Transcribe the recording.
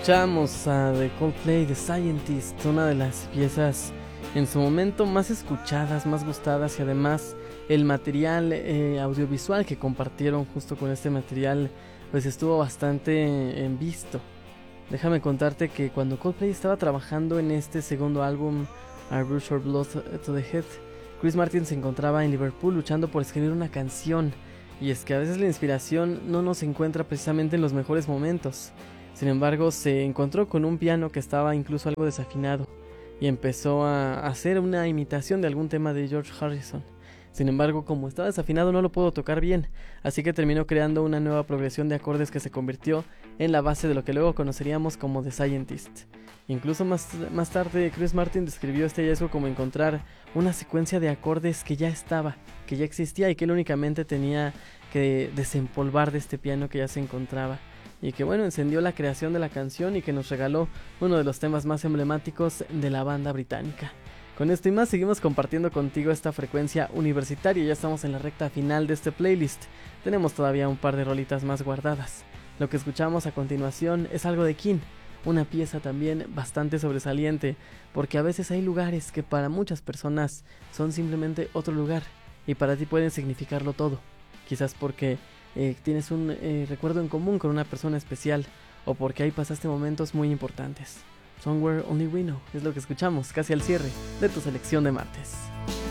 Escuchamos a The Coldplay, The Scientist, una de las piezas en su momento más escuchadas, más gustadas, y además el material audiovisual que compartieron justo con este material pues estuvo bastante en visto. Déjame contarte que cuando Coldplay estaba trabajando en este segundo álbum, A Rush of Blood to the Head, Chris Martin se encontraba en Liverpool luchando por escribir una canción, y es que a veces la inspiración no nos encuentra precisamente en los mejores momentos. Sin embargo, se encontró con un piano que estaba incluso algo desafinado y empezó a hacer una imitación de algún tema de George Harrison. Sin embargo, como estaba desafinado, no lo pudo tocar bien, así que terminó creando una nueva progresión de acordes que se convirtió en la base de lo que luego conoceríamos como The Scientist. Incluso más tarde, Chris Martin describió este hallazgo como encontrar una secuencia de acordes que ya estaba, que ya existía y que él únicamente tenía que desempolvar de este piano que ya se encontraba. Y que bueno, encendió la creación de la canción y que nos regaló uno de los temas más emblemáticos de la banda británica. Con esto y más seguimos compartiendo contigo esta frecuencia universitaria. Ya estamos en la recta final de este playlist. Tenemos todavía un par de rolitas más guardadas. Lo que escuchamos a continuación es algo de King, una pieza también bastante sobresaliente, porque a veces hay lugares que para muchas personas son simplemente otro lugar y para ti pueden significarlo todo. Quizás porque tienes un recuerdo en común con una persona especial, o porque ahí pasaste momentos muy importantes. Somewhere Only We Know es lo que escuchamos casi al cierre de tu selección de martes.